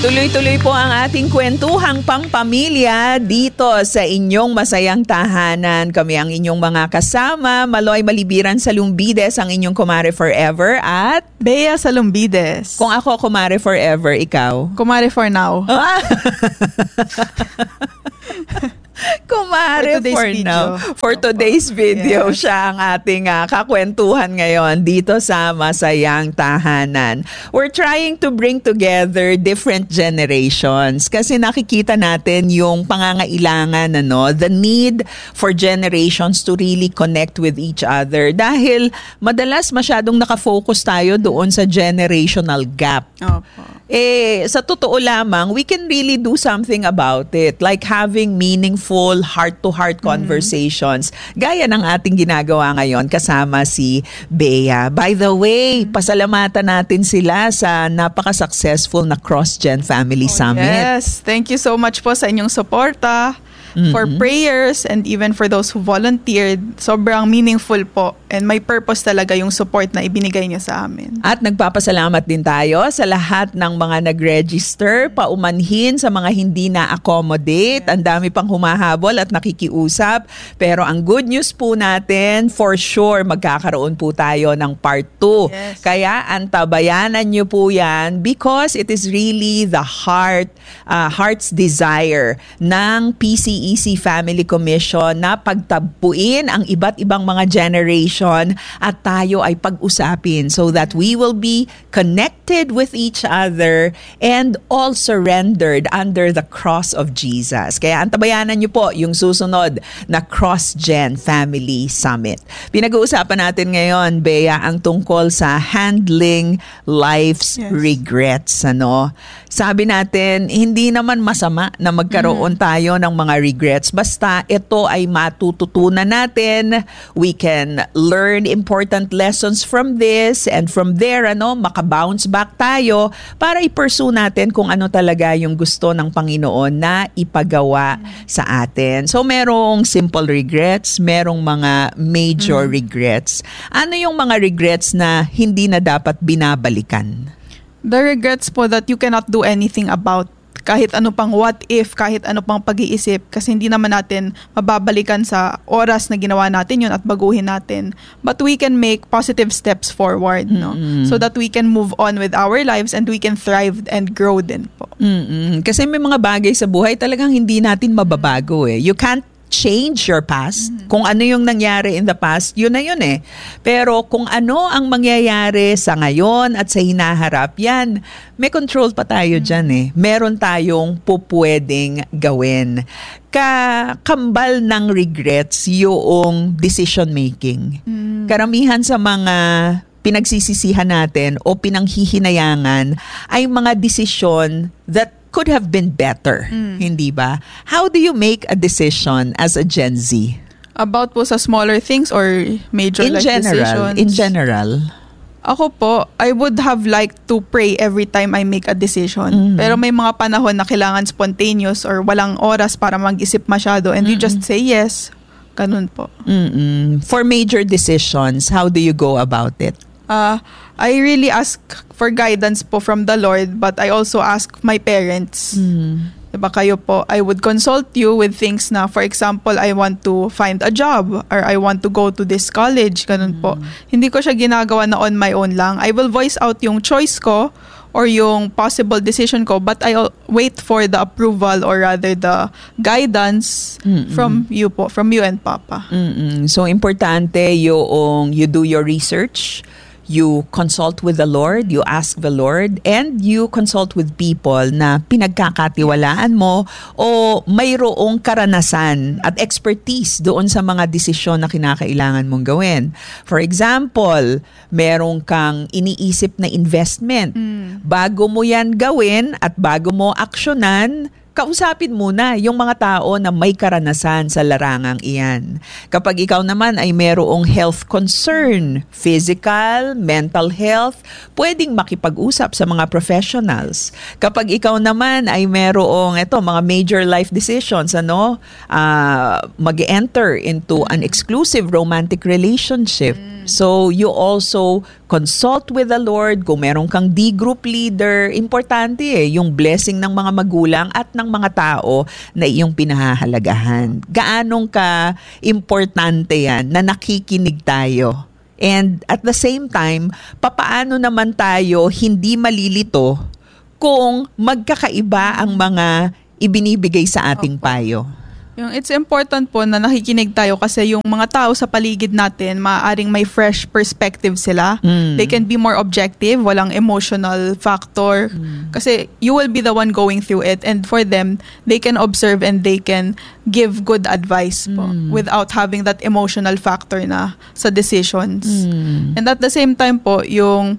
Tuloy-tuloy po ang ating kwentuhang pangpamilya dito sa inyong masayang tahanan. Kami ang inyong mga kasama, Maloy Malibiran Salumbides, ang inyong Kumare Forever, at Bea Salumbides. kung ako Kumare Forever, ikaw? Kumare for now. Kumare for now. For today's video, yes. Siya ang ating kakwentuhan ngayon dito sa Masayang Tahanan. We're trying to bring together different generations kasi nakikita natin yung pangangailangan, the need for generations to really connect with each other dahil madalas masyadong nakafocus tayo doon sa generational gap. Opo. Sa totoo lamang, we can really do something about it. Like having meaningful heart-to-heart conversations. Gaya ng ating ginagawa ngayon kasama si Bea. By the way, pasalamatan natin sila sa napaka-successful na Cross-Gen Family Summit. Yes, thank you so much po sa inyong suporta. For prayers and even for those who volunteered. Sobrang meaningful po and may purpose talaga yung support na ibinigay niyo sa amin. At nagpapasalamat din tayo sa lahat ng mga nag-register, paumanhin sa mga hindi na-accommodate. Yes. Ang dami pang humahabol at nakikiusap. Pero ang good news po natin, for sure magkakaroon po tayo ng part 2. Yes. Kaya antabayanan niyo po yan because it is really the heart's desire ng PCEC Family Commission na pagtabuin ang iba't ibang mga generation at tayo ay pag-usapin so that we will be connected with each other and all surrendered under the cross of Jesus. Kaya antabayanan niyo po yung susunod na Cross-Gen Family Summit. Pinag-uusapan natin ngayon, Bea, ang tungkol sa handling life's regrets. Sabi natin, hindi naman masama na magkaroon tayo ng mga regrets. Basta ito ay matututunan natin. We can learn important lessons from this and from there, makabounce back tayo para i-pursue natin kung ano talaga yung gusto ng Panginoon na ipagawa sa atin. So, merong simple regrets, merong mga major regrets. Ano yung mga regrets na hindi na dapat binabalikan? The regrets po that you cannot do anything about. Kahit ano pang what if, kahit ano pang pag-iisip, kasi hindi naman natin mababalikan sa oras na ginawa natin yun at baguhin natin. But we can make positive steps forward, so that we can move on with our lives and we can thrive and grow din po. Kasi may mga bagay sa buhay talagang hindi natin mababago . You can't change your past. Kung ano yung nangyari in the past, yun na yun . Pero kung ano ang mangyayari sa ngayon at sa hinaharap, yan, may control pa tayo dyan . Meron tayong pupwedeng gawin. Kambal ng regrets yung decision making. Karamihan sa mga pinagsisisihan natin o pinanghihinayangan ay mga desisyon that could have been better, hindi ba? How do you make a decision as a Gen Z? About po sa smaller things or major life decisions? In general. Ako po, I would have liked to pray every time I make a decision. Pero may mga panahon na kailangan spontaneous or walang oras para mag-isip masyado and you just say yes. Ganun po. For major decisions, how do you go about it? I really ask for guidance po from the Lord, but I also ask my parents. Diba kayo po, I would consult you with things na, for example, I want to find a job or I want to go to this college, ganun po. Hindi ko siya ginagawa na on my own lang. I will voice out yung choice ko or yung possible decision ko, but I'll wait for the approval or rather the guidance from you po, from you and Papa. So, importante yung you do your research, you consult with the Lord, you ask the Lord, and you consult with people na pinagkakatiwalaan mo o mayroong karanasan at expertise doon sa mga desisyon na kinakailangan mong gawin. For example, merong kang iniisip na investment. Bago mo yan gawin at bago mo aksyonan, kausapin muna yung mga tao na may karanasan sa larangang iyan. Kapag ikaw naman ay merong health concern, physical, mental health, pwedeng makipag-usap sa mga professionals. Kapag ikaw naman ay merong mga major life decisions, mag-enter into an exclusive romantic relationship, So you also consult with the Lord. Kung meron kang D-group leader, importante yung blessing ng mga magulang at ng mga tao na iyong pinahahalagahan. Gaanong ka importante yan na nakikinig tayo? And at the same time, papaano naman tayo hindi malilito kung magkakaiba ang mga ibinibigay sa ating payo? It's important po na nakikinig tayo kasi yung mga tao sa paligid natin, maaaring may fresh perspective sila. They can be more objective, walang emotional factor. Kasi you will be the one going through it, and for them, they can observe and they can give good advice po without having that emotional factor na sa decisions. And at the same time po, yung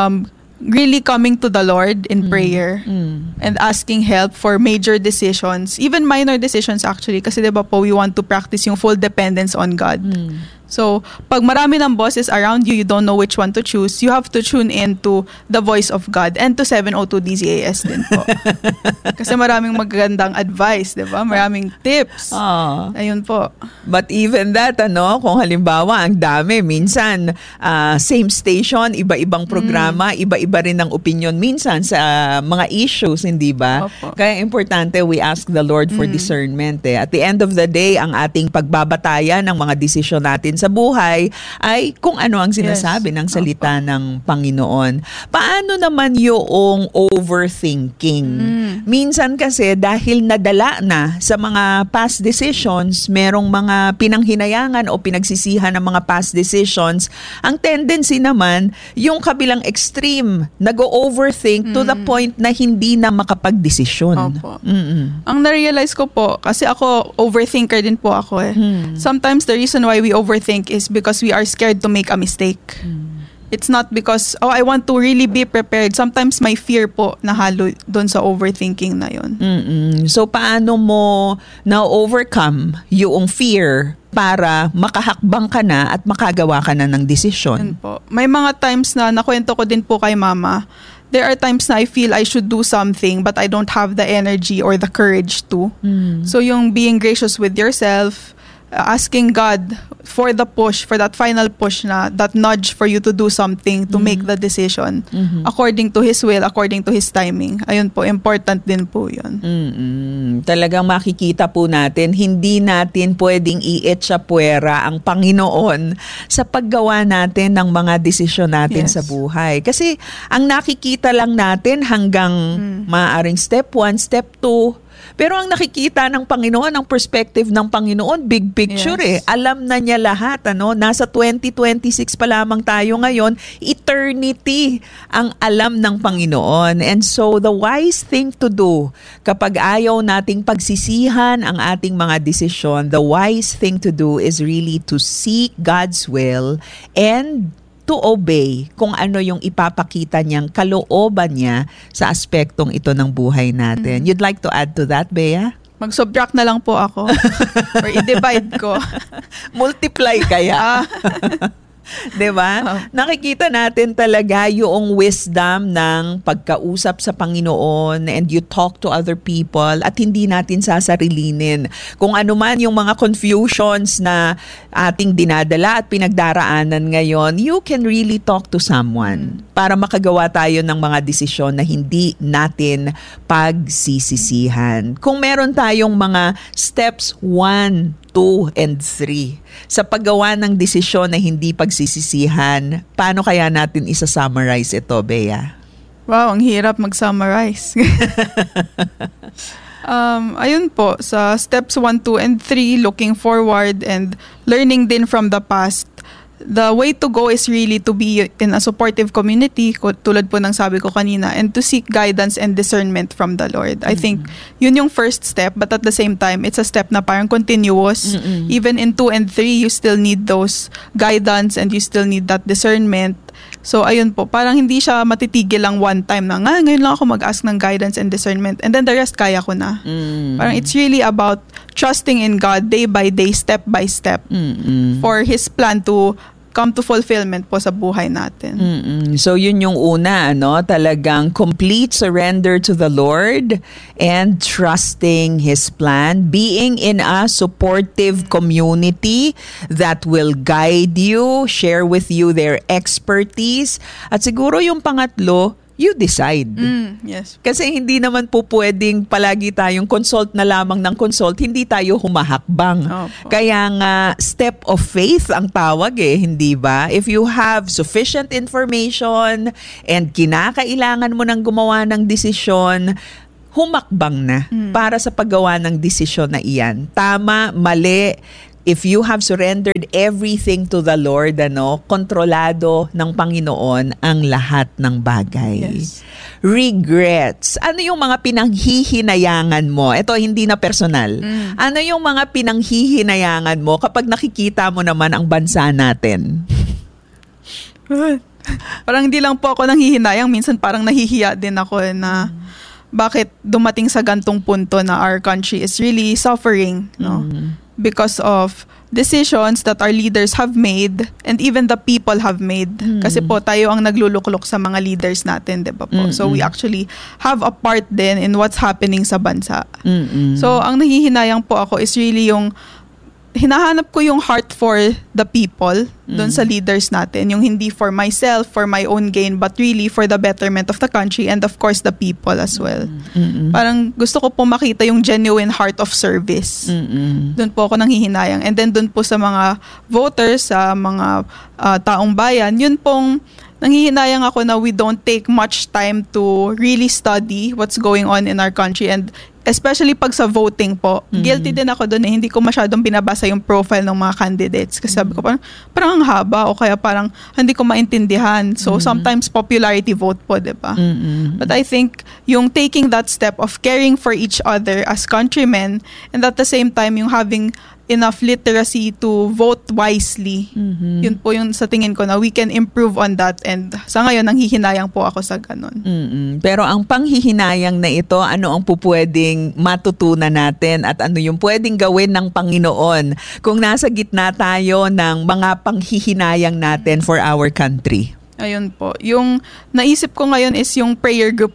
really coming to the Lord in prayer and asking help for major decisions, even minor decisions actually, kasi diba po we want to practice yung full dependence on God. So, pag marami ng bosses around you, you don't know which one to choose, you have to tune in to the voice of God and to 702 DZAS din po. Kasi maraming magagandang advice, diba? Maraming tips. Ayun po. But even that, kung halimbawa, ang dami, minsan, same station, iba-ibang programa, iba-iba rin ang opinion minsan sa mga issues, hindi ba? Opo. Kaya importante, we ask the Lord for discernment. At the end of the day, ang ating pagbabatayan ng mga desisyon natin sa buhay ay kung ano ang sinasabi ng salita ng Panginoon. Paano naman yung overthinking? Minsan kasi dahil nadala na sa mga past decisions, merong mga pinanghinayangan o pinagsisihan ng mga past decisions, ang tendency naman yung kabilang extreme, nag-overthink to the point na hindi na makapagdesisyon. Opo. Ang na-realize ko po, kasi ako, overthinker din po ako eh. Sometimes the reason why we overthink is because we are scared to make a mistake. It's not because, I want to really be prepared. Sometimes may fear po nahalo doon sa overthinking na yun. So, paano mo na-overcome yung fear para makahakbang ka na at makagawa ka na ng desisyon? Yun po. May mga times na nakwento ko din po kay Mama, there are times na I feel I should do something but I don't have the energy or the courage to. So, yung being gracious with yourself, asking God for the push, for that final push na, that nudge for you to do something, to make the decision according to His will, according to His timing. Ayun po, important din po yun. Talagang makikita po natin, hindi natin pwedeng i-etsapuera ang Panginoon sa paggawa natin ng mga desisyon natin sa buhay. Kasi ang nakikita lang natin hanggang maaaring step 1, step 2, pero ang nakikita ng Panginoon, ang perspective ng Panginoon, big picture Alam na niya lahat. Nasa 2026 pa lamang tayo ngayon, eternity ang alam ng Panginoon. And so the wise thing to do kapag ayaw nating pagsisihan ang ating mga desisyon, the wise thing to do is really to seek God's will and to obey kung ano yung ipapakita niyang kalooban niya sa aspektong ito ng buhay natin. You'd like to add to that, Bea? Mag-subtract na lang po ako. Or i-divide ko. Multiply kaya. Diba? Nakikita natin talaga yung wisdom ng pagkausap sa Panginoon, and you talk to other people at hindi natin sasarilinin. Kung ano man yung mga confusions na ating dinadala at pinagdaraanan ngayon, you can really talk to someone para makagawa tayo ng mga desisyon na hindi natin pagsisisihan. Kung meron tayong mga steps 1, 2, and 3 sa paggawa ng desisyon na hindi pagsisisihan, paano kaya natin isa-summarize ito, Bea? Wow, ang hirap mag-summarize. Ayun po, sa steps 1, 2, and 3, looking forward and learning din from the past, the way to go is really to be in a supportive community, tulad po ng sabi ko kanina, and to seek guidance and discernment from the Lord. I think yun yung first step, but at the same time, it's a step na parang continuous. Even in 2 and 3, you still need those guidance and you still need that discernment. So, ayun po, parang hindi siya matitigil lang one time na, ngayon lang ako mag-ask ng guidance and discernment and then the rest kaya ko na. Parang it's really about trusting in God day by day, step by step for His plan to come to fulfillment po sa buhay natin. So yun yung una, ano, talagang complete surrender to the Lord and trusting His plan, being in a supportive community that will guide you, share with you their expertise, at siguro yung pangatlo, you decide. Yes. Kasi hindi naman po pwedeng palagi tayong consult na lamang ng consult, hindi tayo humahakbang. Opo. Kaya nga, step of faith ang tawag hindi ba? If you have sufficient information and kinakailangan mo nang gumawa ng desisyon, humakbang na para sa paggawa ng desisyon na iyan. Tama, mali, if you have surrendered everything to the Lord, kontrolado ng Panginoon ang lahat ng bagay. Yes. Regrets. Ano yung mga pinanghihinayangan mo? Ito, hindi na personal. Ano yung mga pinanghihinayangan mo kapag nakikita mo naman ang bansa natin? Parang hindi lang po ako nanghihinayang. Minsan parang nahihiya din ako na bakit dumating sa gantong punto na our country is really suffering, no? Because of decisions that our leaders have made and even the people have made. Kasi po tayo ang nagluluklok sa mga leaders natin, di ba po? So we actually have a part din in what's happening sa bansa. So ang nahihinayang po ako is really yung hinahanap ko yung heart for the people doon sa leaders natin. Yung hindi for myself, for my own gain, but really for the betterment of the country and of course the people as well. Parang gusto ko po makita yung genuine heart of service. Doon po ako nanghihinayang. And then doon po sa mga voters, sa mga taong bayan, yun pong nanghihinayang ako na we don't take much time to really study what's going on in our country, and especially pag sa voting po. Guilty din ako doon hindi ko masyadong binabasa yung profile ng mga candidates. Kasi sabi ko parang ang haba o kaya parang hindi ko maintindihan. So sometimes popularity vote po, di ba? But I think yung taking that step of caring for each other as countrymen and at the same time yung having enough literacy to vote wisely. Yun po yung sa tingin ko na we can improve on that, and sa ngayon nanghihinayang po ako sa ganun. Pero ang panghihinayang na ito, ano ang pupwedeng matutunan natin at ano yung pwedeng gawin ng Panginoon kung nasa gitna tayo ng mga panghihinayang natin for our country? Ayun po. Yung naisip ko ngayon is yung prayer group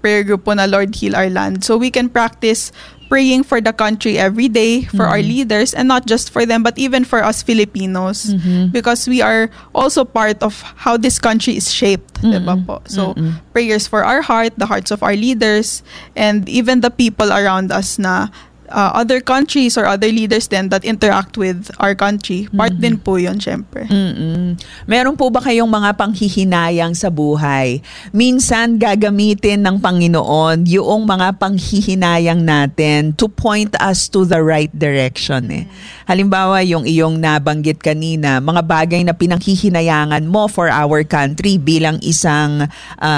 po na Lord Heal Our Land. So we can practice praying for the country every day, for our leaders, and not just for them, but even for us Filipinos. Because we are also part of how this country is shaped. Diba po? So, prayers for our heart, the hearts of our leaders, and even the people around us na other countries or other leaders then that interact with our country. Part din po yun, syempre. Meron po ba kayong mga panghihinayang sa buhay? Minsan gagamitin ng Panginoon yung mga panghihinayang natin to point us to the right direction. Halimbawa, yung iyong nabanggit kanina, mga bagay na pinanghihinayangan mo for our country bilang isang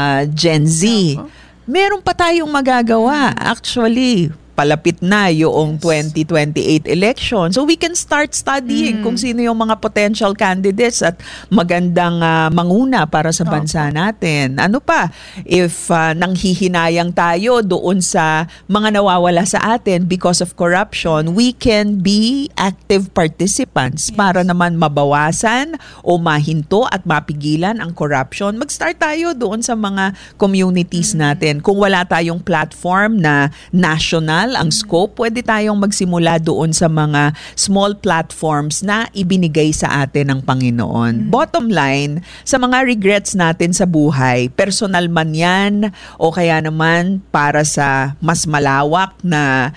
Gen Z. Meron pa tayong magagawa. Actually, palapit na yung 2028 election. So we can start studying kung sino yung mga potential candidates at magandang manguna para sa bansa natin. Ano pa? If nanghihinayang tayo doon sa mga nawawala sa atin because of corruption, we can be active participants para naman mabawasan o mahinto at mapigilan ang corruption. Mag-start tayo doon sa mga communities natin. Kung wala tayong platform na national ang scope, pwede tayong magsimula doon sa mga small platforms na ibinigay sa atin ng Panginoon. Bottom line, sa mga regrets natin sa buhay, personal man yan o kaya naman para sa mas malawak na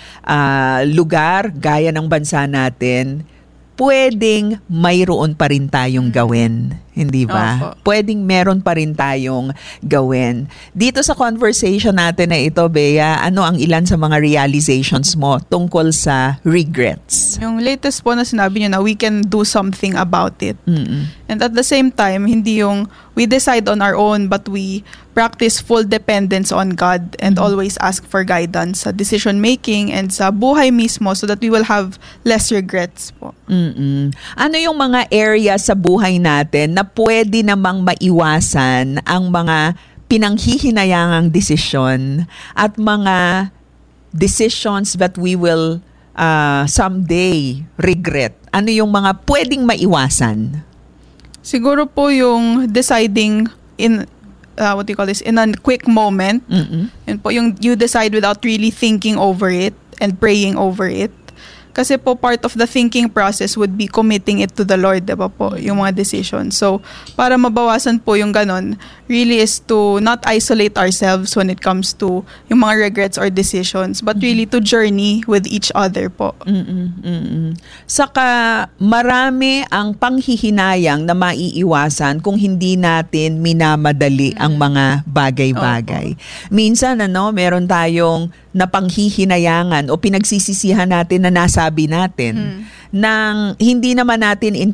lugar gaya ng bansa natin, pwedeng mayroon pa rin tayong gawin. Hindi ba? Pwedeng meron pa rin tayong gawin. Dito sa conversation natin na ito, Bea, ano ang ilan sa mga realizations mo tungkol sa regrets? Yung latest po na sinabi niyo na we can do something about it. And at the same time, hindi yung we decide on our own but we practice full dependence on God and always ask for guidance sa decision making and sa buhay mismo so that we will have less regrets po. Ano yung mga area sa buhay natin na pwede namang maiwasan ang mga pinanghihinayangang desisyon at mga decisions that we will someday regret? Ano yung mga pwedeng maiwasan? Siguro po yung deciding in what do you call this, in a quick moment. Yun po, yung you decide without really thinking over it and praying over it. Kasi po part of the thinking process would be committing it to the Lord, diba po, yung mga decisions. So, para mabawasan po yung ganon, really is to not isolate ourselves when it comes to yung mga regrets or decisions, but really to journey with each other po. Saka marami ang panghihinayang na maiiwasan kung hindi natin minamadali ang mga bagay-bagay. Minsan meron tayong napanghihinayangan o pinagsisisihan natin na nasabi natin nang hindi naman natin